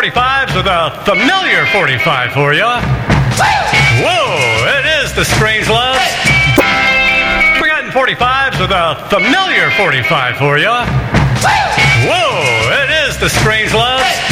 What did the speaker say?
45s with a familiar 45 for you. Whoa, it is the Strangeloves. Forgotten 45s with a familiar 45 for you. Whoa, it is the Strangeloves.